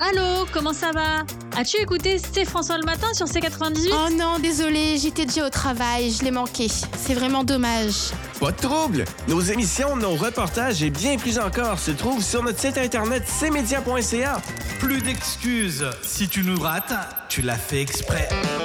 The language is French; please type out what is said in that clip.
Allô, comment ça va? As-tu écouté C'est François le matin sur C98? Oh non, désolé, j'étais déjà au travail, je l'ai manqué. C'est vraiment dommage. Pas de trouble! Nos émissions, nos reportages et bien plus encore se trouvent sur notre site internet cmedia.ca. Plus d'excuses. Si tu nous rates, tu l'as fait exprès.